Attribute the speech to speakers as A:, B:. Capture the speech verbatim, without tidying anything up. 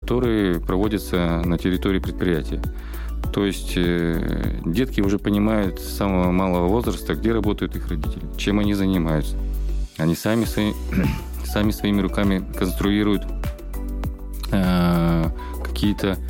A: которые проводятся на территории предприятия. То есть э, детки уже понимают с самого малого возраста, где работают их родители, чем они занимаются. Они сами, свои, сами своими руками конструируют э, какие-то